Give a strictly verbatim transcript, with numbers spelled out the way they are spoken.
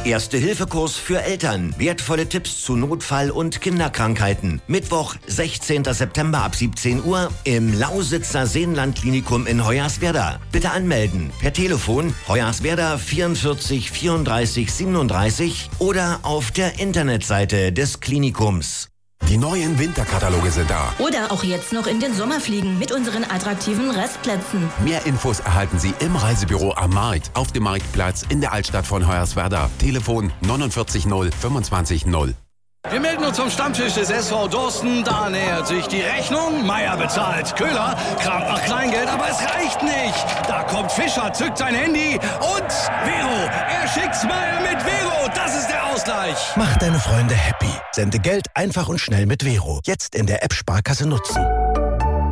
Erste-Hilfe-Kurs für Eltern. Wertvolle Tipps zu Notfall- und Kinderkrankheiten. Mittwoch, sechzehnten September ab siebzehn Uhr im Lausitzer Seenlandklinikum in Hoyerswerda. Bitte anmelden per Telefon Hoyerswerda vierundvierzig vierunddreißig siebenunddreißig oder auf der Internetseite des Klinikums. Die neuen Winterkataloge sind da. Oder auch jetzt noch in den Sommerfliegen mit unseren attraktiven Restplätzen. Mehr Infos erhalten Sie im Reisebüro am Markt, auf dem Marktplatz in der Altstadt von Hoyerswerda. Telefon neunundvierzig null fünfundzwanzig null. Wir melden uns zum Stammtisch des S V Dorsten. Da nähert sich die Rechnung. Meier bezahlt. Köhler kramt nach Kleingeld, aber es reicht nicht. Da kommt Fischer, zückt sein Handy und Vero. Er schickt's Meier mit Vero. Das ist der Ausgleich. Mach deine Freunde happy. Sende Geld einfach und schnell mit Vero. Jetzt in der App Sparkasse nutzen.